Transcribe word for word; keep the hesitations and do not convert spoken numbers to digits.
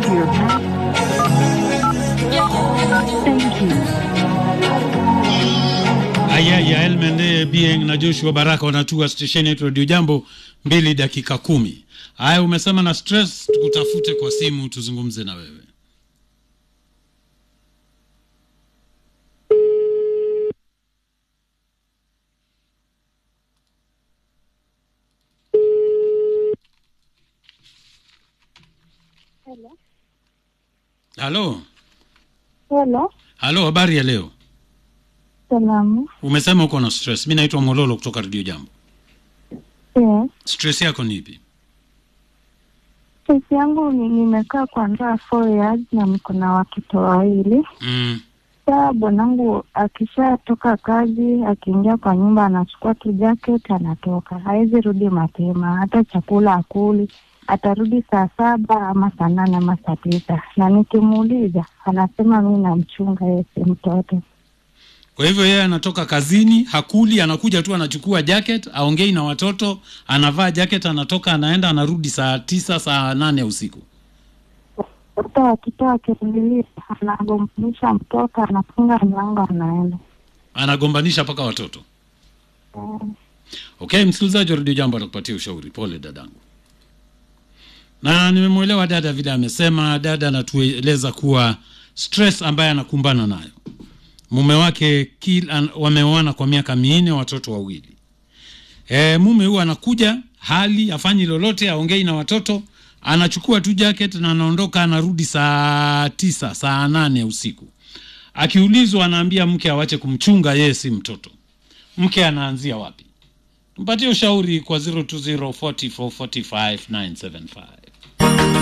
enter your pass. Thank you. Aya ya Elmende Bieng na Joshua Baraka wanatua station yetu Radio Jambo mbili dakika kumi. Aya, umesema na stress, tukutafute kwa simu tuzungumze na wewe. Hello. Halo. Hello. Halo, habari ya leo? Salamu. Umesema uko na stress. Mimi naitwa Mololo kutoka Radio Jambo. Yes. Stress yako ni ipi? Stress yangu ni nimekaa kwa ndoa four years na niko na watoto wawili. Mm. Sasa bwanangu akishatoka kazi, akiingia kwa nyumba anachukua tu jacket anatoka. Haizi rudi mapema, hata chakula akuli. Atarudi saa saba ama saa nane ama saa tisa. Na nikimuuliza anasema mimi namchunga yeye si mtoto. Kwa hivyo yeye anatoka kazini, hakuli, anakuja tu anachukua jacket, aongei na watoto, anavaa jacket, anatoka, anaenda, anarudi saa tisa, saa nane usiku. Kutoa kitoa kirudili, anagombanisha mtoto, anafunga mlango anaenda. Anagombanisha paka watoto. Mm. Okay, msikilizaji wa Radio Jambo atakupatia ushauri. Pole dadangu. Na nimemuelewa dada vile amesema. Dada anatueleza kuwa stress ambaye anakumbana nayo. Mume wake kila wameoana kwa miaka minne, watoto wawili. Eh, mume huyu anakuja, hali afanyi lolote, aongei na watoto, anachukua tu jacket na anaondoka, anarudi saa tisa, saa nane usiku. Akiulizwa anaambia mke awache kumchunga, yeye si mtoto. Mke anaanzia wapi? Mpatie ushauri kwa zero two zero four four four five nine seven five.